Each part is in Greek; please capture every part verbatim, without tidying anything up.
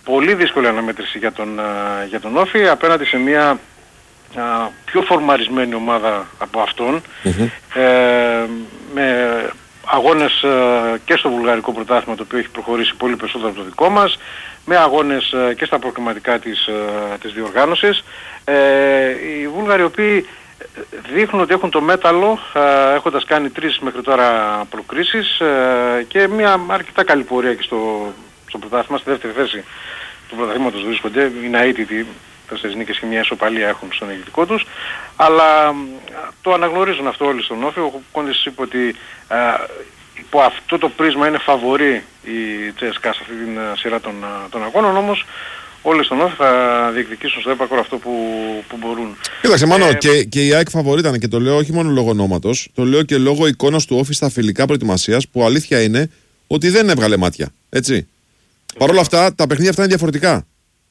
πολύ δύσκολη αναμέτρηση για τον, α, για τον Όφη απέναντι σε μια α, πιο φορμαρισμένη ομάδα από αυτόν, mm-hmm. ε, με αγώνες α, και στο βουλγαρικό πρωτάθλημα, το οποίο έχει προχωρήσει πολύ περισσότερο από το δικό μας, με αγώνες α, και στα προκριματικά της, α, της διοργάνωσης. Ε, οι Βούλγαροι οι οποίοι δείχνουν ότι έχουν το μέταλλο, α, έχοντας κάνει τρεις μέχρι τώρα προκρίσεις α, και μια αρκετά καλή πορεία και στο, στο πρωτάθλημα, στη δεύτερη θέση του πρωταθλήματος βρίσκονται, είναι αίτητοι, τέσσερις νίκες και μια ισοπαλία έχουν στον εγγυητικό τους, αλλά το αναγνωρίζουν αυτό όλοι στον Όφη. Ο Κόντης είπε ότι α, υπό αυτό το πρίσμα είναι φαβορί η Τσέσκα σε αυτή την σειρά των, των αγώνων, όμως όλοι στον Όφη θα διεκδικήσουν στο έπακρο αυτό που, που μπορούν. Κοίταξε, Μάνο, ε, και, και η ΑΕΚ φαβορί ήταν, και το λέω όχι μόνο λόγω ονόματος, το λέω και λόγω εικόνας του Όφη στα φιλικά προετοιμασίας, που αλήθεια είναι ότι δεν έβγαλε μάτια. Έτσι. Παρ' όλα αυτά, τα παιχνίδια αυτά είναι διαφορετικά.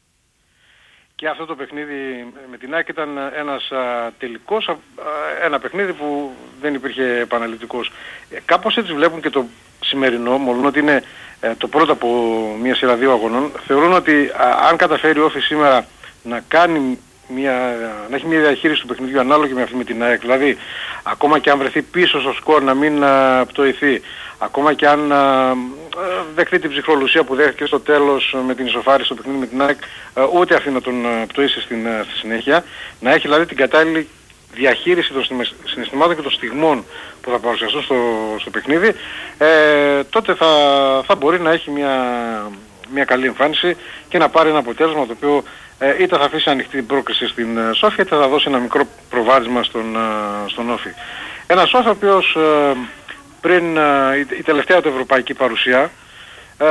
Και αυτό το παιχνίδι με την ΑΕΚ ήταν ένας α, τελικός, α, ένα παιχνίδι που δεν υπήρχε επαναληπτικός. Ε, κάπως έτσι βλέπουν και το σημερινό, μόλον ότι είναι ε, το πρώτο από μια σειρά δύο αγωνών. Θεωρούν ότι α, αν καταφέρει ο Όφη σήμερα να κάνει μια, να έχει μια διαχείριση του παιχνιδιού ανάλογη με αυτή με την ΑΕΚ, δηλαδή ακόμα και αν βρεθεί πίσω στο σκορ να μην α, πτωηθεί, ακόμα και αν α, δεχτεί την ψυχρολουσία που δέχτηκε στο τέλος με την ισοφάριση στο παιχνίδι με την ΑΕΚ, α, ούτε αυτή να τον α, πτωήσει στην, α, στη συνέχεια, να έχει δηλαδή την κατάλληλη διαχείριση των συναισθημάτων και των στιγμών που θα παρουσιαστούν στο, στο παιχνίδι, ε, τότε θα, θα μπορεί να έχει μια, μια καλή εμφάνιση και να πάρει ένα αποτέλεσμα το οποίο ε, είτε θα αφήσει ανοιχτή την πρόκριση στην ε, Σόφια, είτε θα δώσει ένα μικρό προβάδισμα στον, ε, στον Όφη. Ένα Όφη ο οποίος ε, πριν ε, η, η τελευταία του ευρωπαϊκή παρουσία ε,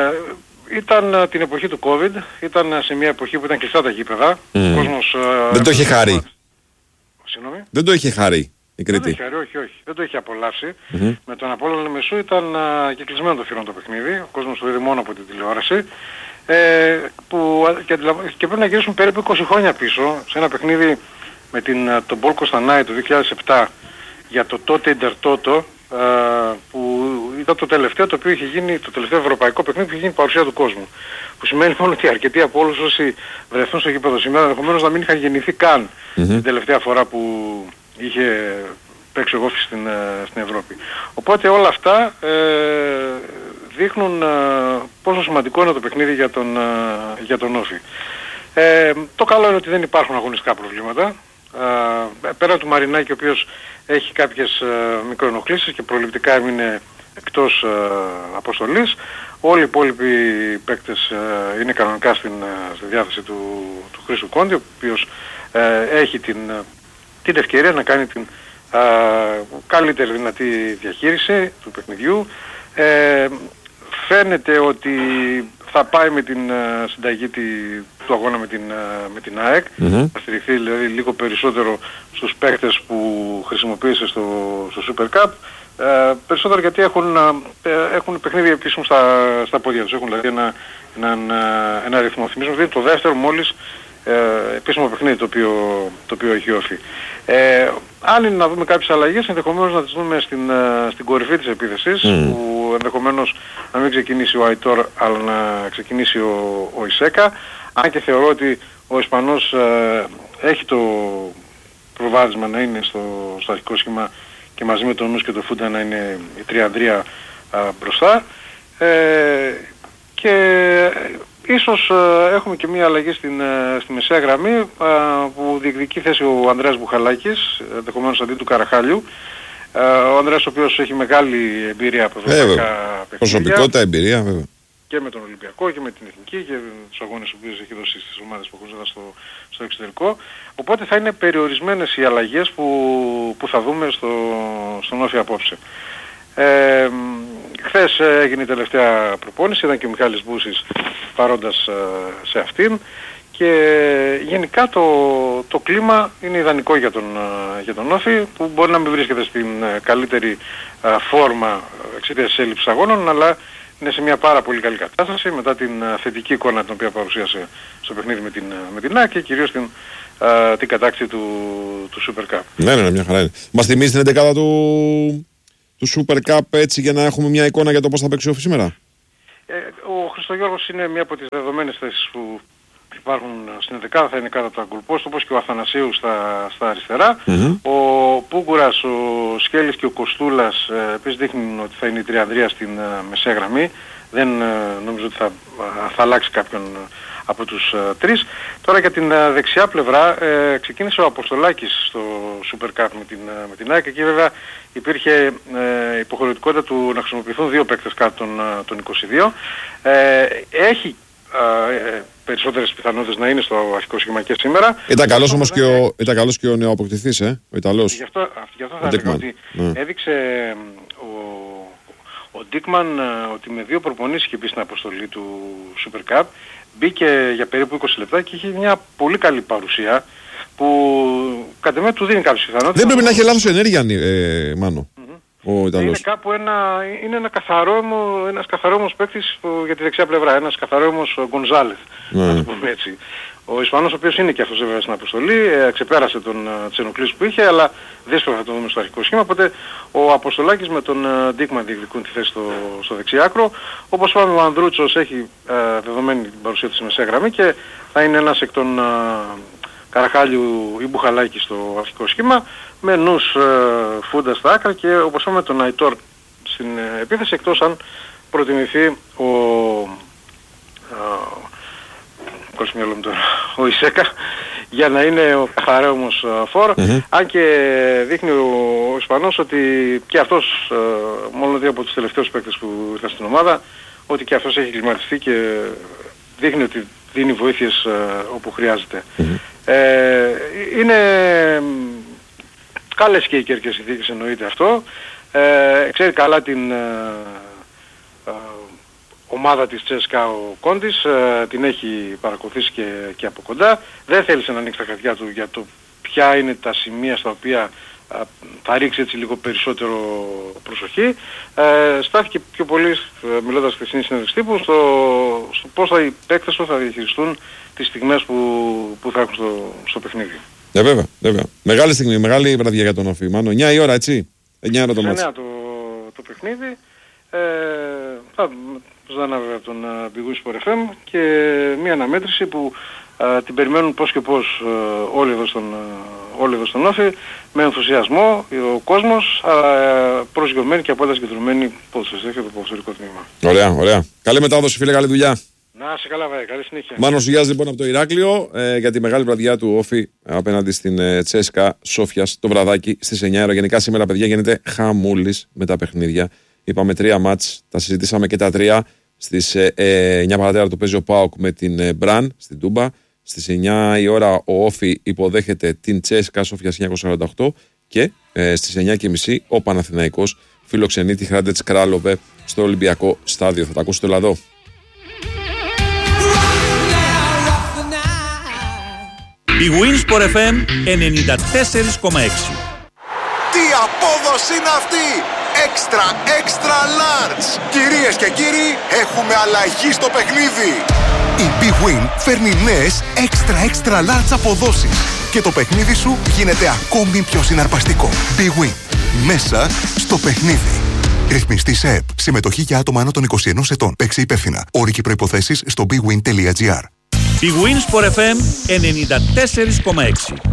ήταν ε, την εποχή του COVID, ήταν σε μια εποχή που ήταν κλειστά τα γήπεδα. Mm. Κόσμος, ε, δεν το είχε χάρη. Συγγνώμη. Δεν το είχε χάρη η Κρήτη. Δεν το είχε χάρη, όχι, όχι. Δεν το είχε απολαύσει. Mm-hmm. Με τον Απόλλωνα Μεσού ήταν α, και κλεισμένο το θυρών το παιχνίδι. Ο κόσμος το είδε μόνο από την τηλεόραση. Ε, που, και, και πρέπει να γυρίσουν περίπου είκοσι χρόνια πίσω σε ένα παιχνίδι με την, τον Μπολ Κωνσταντάι το δύο χιλιάδες επτά για το τότε Ιντερτότο, που ήταν το τελευταίο το οποίο είχε γίνει, το τελευταίο ευρωπαϊκό παιχνίδι που είχε γίνει παρουσία του κόσμου. Που σημαίνει μόνο ότι αρκετοί από όλους όσοι βρεθούν στο γήπεδο σήμερα ενδεχομένως να μην είχαν γεννηθεί καν mm-hmm. την τελευταία φορά που είχε παίξει ο Όφη στην, στην Ευρώπη. Οπότε όλα αυτά ε, δείχνουν ε, πόσο σημαντικό είναι το παιχνίδι για τον, ε, για τον Όφη. Ε, το καλό είναι ότι δεν υπάρχουν αγωνιστικά προβλήματα. Ε, πέραν του Μαρινάκη, ο οποίος έχει κάποιες ε, μικροενοχλήσεις και προληπτικά έμεινε εκτός ε, αποστολής, όλοι οι υπόλοιποι παίκτες ε, είναι κανονικά στην, ε, στη διάθεση του, του Χρήστου Κόντι, ο οποίος ε, έχει την, την ευκαιρία να κάνει την ε, καλύτερη δυνατή διαχείριση του παιχνιδιού. Ε, φαίνεται ότι θα πάει με την uh, συνταγή τη, του αγώνα με την, uh, με την ΑΕΚ, mm-hmm. θα στηριχθεί δηλαδή λίγο περισσότερο στους παίκτες που χρησιμοποίησε στο, στο Super Cup, uh, περισσότερο γιατί έχουν, uh, έχουν παιχνίδι επίσημο στα, στα πόδια τους, έχουν δηλαδή ένα, ένα, ένα, ένα ρυθμό. Θυμίζουμε ότι είναι το δεύτερο μόλις uh, επίσημο παιχνίδι το οποίο, το οποίο έχει Όφη. Ε, αν είναι να δούμε κάποιες αλλαγές, ενδεχομένως να τις δούμε στην, uh, στην κορυφή της επίθεσης, mm. που ενδεχομένως να μην ξεκινήσει ο Αϊτόρ αλλά να ξεκινήσει ο, ο Ισέκα, αν και θεωρώ ότι ο Ισπανός uh, έχει το προβάδισμα να είναι στο, στο αρχικό σχήμα και μαζί με τον Νους και τον Φούντα να είναι η τριανδρία uh, μπροστά, ε, και ίσως uh, έχουμε και μια αλλαγή στην, uh, στη μεσαία γραμμή uh, που διεκδικεί θέση ο Ανδρέας Μπουχαλάκης, ενδεχομένως αντί του Καραχάλιου. Uh, ο Ανδρέας ο οποίος έχει μεγάλη εμπειρία από ευρωπαϊκά παιχνίδια. Προσωπικότητα, εμπειρία βέβαια. Και με τον Ολυμπιακό και με την Εθνική και τους αγώνες που έχει δώσει στις ομάδες που έχουν στο, στο εξωτερικό. Οπότε θα είναι περιορισμένες οι αλλαγές που, που θα δούμε στο, στον Όφη απόψε. Ε, χθες έγινε η τελευταία προπόνηση, ήταν και ο Μιχάλης Μπούσης παρόντας σε αυτήν και γενικά το, το κλίμα είναι ιδανικό για τον, για τον Όφη, που μπορεί να μην βρίσκεται στην καλύτερη φόρμα εξαιτίας της έλλειψης αγώνων, αλλά είναι σε μια πάρα πολύ καλή κατάσταση μετά την θετική εικόνα την οποία παρουσίασε στο παιχνίδι με την, με την ΑΕΚ και κυρίως την, α, την κατάκτηση του, του Super Cup. Ναι, ναι, μια χαρά είναι. Μας θυμίζει την εντεκάδα του, του Super Cup έτσι για να έχουμε μια εικόνα για το πώς θα παίξει ο Όφη σήμερα? Ε, ο Χριστογιώργος είναι μία από τις δεδομένες θέσεις που υπάρχουν στην δεκάδα, θα είναι κάτω από το αγκολπόστο, όπως και ο Αθανασίου στα, στα αριστερά. Mm-hmm. Ο Πούγκουρας, ο Σκέλης και ο Κοστούλας ε, επίσης δείχνουν ότι θα είναι η τριανδρία στην ε, μεσαία γραμμή. Δεν ε, νομίζω ότι θα, θα αλλάξει κάποιον από τους ε, τρεις. Τώρα για την ε, δεξιά πλευρά ε, ξεκίνησε ο Αποστολάκης στο Super Cup με την, ε, με την ΑΕΚ. Εκεί βέβαια υπήρχε ε, υποχρεωτικότητα του να χρησιμοποιηθούν δύο παίκτες κάτω των, των είκοσι δύο. Ε, έχει ε, περισσότερες πιθανότητες να είναι στο αρχικό σχήμα και σήμερα. Ήταν καλός όμως και ο, ήταν καλός και ο νεοαποκτηθής, ε, ο Ιταλός. Γι' αυτό, γι' αυτό θα έλεγα ότι mm. έδειξε ο, ο Ντίκμαν ότι με δύο προπονήσεις είχε μπει στην αποστολή του Super Cup, μπήκε για περίπου είκοσι λεπτά και είχε μια πολύ καλή παρουσία που κατ' εμέ του δίνει κάποιες πιθανότητες. Δεν πρέπει να έχει λάθος ενέργεια, ε, Μάνο. Ο είναι κάπου ένα, είναι ένα καθαρόμο, ένας καθαρόμος παίκτης για τη δεξιά πλευρά, ένας καθαρόμος Γκονζάλεθ, ναι. να το πούμε έτσι. Ο Ισπανός, ο οποίος είναι και αυτός βέβαια στην αποστολή, ε, ξεπέρασε τον Τσενοκλής που είχε, αλλά δύσκολα θα το δούμε στο αρχικό σχήμα, οπότε ο Αποστολάκης με τον Ντίκμαν διεκδικούν τη θέση στο, στο δεξί άκρο. Όπως είπαμε, ο Ανδρούτσος έχει ε, δεδομένη την παρουσία της στη μεσαία γραμμή και θα είναι ένας εκ των ε, Καραχάλιου ή Μπουχαλάκη στο αρχικό σχήμα, με νους ε, Φούντα στα άκρα και όπως είπαμε τον Αϊτόρ στην ε, επίθεση, εκτός αν προτιμηθεί ο, ε, ο Ισέκα για να είναι ο καθαρέωμος φόρ, mm-hmm. αν και δείχνει ο, ο Ισπανός ότι και αυτός, ε, μόνο δύο από τους τελευταίους παίκτες που ήρθαν στην ομάδα, ότι και αυτός έχει κλιματιστεί και δείχνει ότι δίνει βοήθειες ε, όπου χρειάζεται. Mm-hmm. Ε, είναι καλές και οι καιρικές συνθήκες, εννοείται αυτό. Ε, ξέρει καλά την ε, ε, ομάδα της Τσέσκα ο Κόντις, ε, την έχει παρακολουθήσει και, και από κοντά. Δεν θέλησε να ανοίξει τα χαρτιά του για το ποια είναι τα σημεία στα οποία ε, θα ρίξει έτσι λίγο περισσότερο προσοχή. Ε, στάθηκε πιο πολύ, ε, μιλώντας στη συνέντευξη τύπου, στο, στο πώς θα οι παίκτες του θα διαχειριστούν τις στιγμές που, που θα έχουν στο, στο παιχνίδι. Ναι, βέβαια, βέβαια. Μεγάλη στιγμή, μεγάλη βραδιά για τον Όφη. Μάνο, εννιά η ώρα, έτσι. εννιά ώρα το μάτι. εννιά το, το παιχνίδι. Ε, θα ζητάμε βέβαια τον Big Win Sport εφ εμ και μια αναμέτρηση που α, την περιμένουν πώς και πώς α, όλοι, εδώ στον, α, όλοι εδώ στον Όφη, με ενθουσιασμό, ο κόσμος, αλλά προσγειωμένοι και απόλυτα συγκεντρωμένοι ποδοσφαιριστές και το ποδοσφαιρικό τμήμα. Ωραία, ωραία. Καλή μετάδοση, φίλε, καλή δουλειά. Να σε καλά, βέβαια. Καλή συνέχεια. Μάνος Ζουγιάς λοιπόν από το Ηράκλειο ε, για τη μεγάλη βραδιά του Όφη απέναντι στην ε, Τσέσκα Σόφιας το βραδάκι στις εννιά ώρα. Γενικά σήμερα, παιδιά, γίνεται χαμούλης με τα παιχνίδια. Είπαμε τρία μάτς, τα συζητήσαμε και τα τρία. Στις ε, ε, εννιά παρατέρα το παίζει ο ΠΑΟΚ με την ε, Μπραν στην Τούμπα. Στις εννιά η ώρα ο Όφη υποδέχεται την Τσέσκα Σόφιας εννιακόσια σαράντα οκτώ και ε, στις εννιά και μισή ο Παναθηναϊκός φιλοξενεί τη Χράντετς Κράλοβε στο Ολυμπιακό στάδιο. Θα τα ακούσετε εδώ. Η Win Sport εφ εμ ενενήντα τέσσερα κόμμα έξι. Τι απόδοση είναι αυτή! Έξτρα, έξτρα large! Κυρίες και κύριοι, έχουμε αλλαγή στο παιχνίδι! Η Big Win φέρνει νέες έξτρα, έξτρα large αποδόσεις και το παιχνίδι σου γίνεται ακόμη πιο συναρπαστικό. Big Win. Μέσα στο παιχνίδι. Ρυθμιστή σε ΕΠ. Συμμετοχή για άτομα άνω των είκοσι ενός ετών. Παίξει υπεύθυνα. Όροι και προϋποθέσεις στο bigwin τελεία gr. Η Win Sport εφ εμ ενενήντα τέσσερα κόμμα έξι.